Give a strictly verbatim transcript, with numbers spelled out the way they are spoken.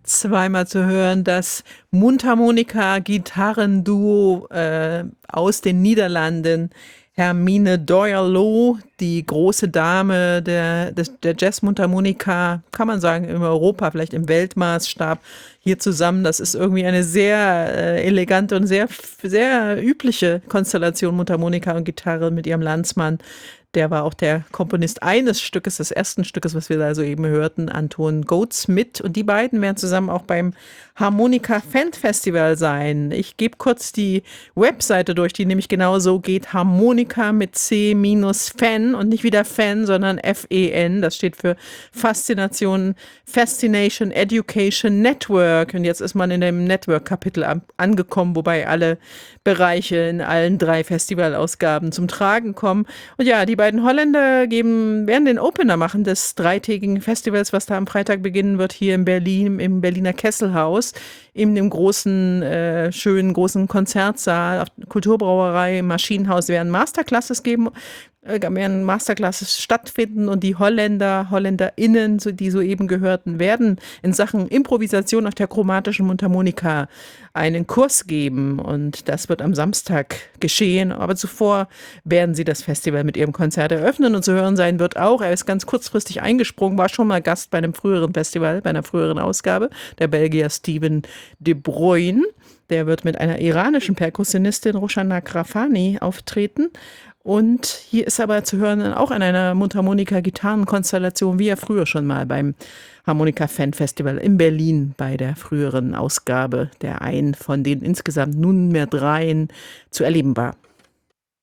zweimal zu hören, das Mundharmonika-Gitarrenduo äh, aus den Niederlanden. Hermine Doyle-Loh, die große Dame der, des, der Jazz-Mundharmonika, kann man sagen, in Europa, vielleicht im Weltmaßstab, hier zusammen. Das ist irgendwie eine sehr äh, elegante und sehr, sehr übliche Konstellation Mundharmonika und Gitarre mit ihrem Landsmann. Der war auch der Komponist eines Stückes, des ersten Stückes, was wir da soeben hörten, Anton Goldschmidt. Und die beiden werden zusammen auch beim Harmonika Fan Festival sein. Ich gebe kurz die Webseite durch, die nämlich genau so geht. Harmonika mit C minus Fan und nicht wieder Fan, sondern F E N. Das steht für Faszination, Fascination Education Network. Und jetzt ist man in dem Network-Kapitel an, angekommen, wobei alle Bereiche in allen drei Festivalausgaben zum Tragen kommen. Und ja, die beiden Holländer geben, werden den Opener machen des dreitägigen Festivals, was da am Freitag beginnen wird, hier in Berlin, im Berliner Kesselhaus, in dem großen, äh, schönen, großen Konzertsaal, auf Kulturbrauerei, im Maschinenhaus werden Masterclasses geben, äh, werden Masterclasses stattfinden und die Holländer, HolländerInnen, so, die soeben gehörten, werden in Sachen Improvisation auf der chromatischen Mundharmonika einen Kurs geben und das wird am Samstag geschehen, aber zuvor werden sie das Festival mit ihrem Konzert eröffnen und zu hören sein wird auch, er ist ganz kurzfristig eingesprungen, war schon mal Gast bei einem früheren Festival, bei einer früheren Ausgabe, der Belgier Steven De Bruyne, der wird mit einer iranischen Perkussionistin Roshana Grafani auftreten. Und hier ist aber zu hören auch an einer Mundharmonika-Gitarrenkonstellation, wie ja früher schon mal beim Harmonika-Fan-Festival in Berlin bei der früheren Ausgabe, der einen von den insgesamt nunmehr dreien zu erleben war.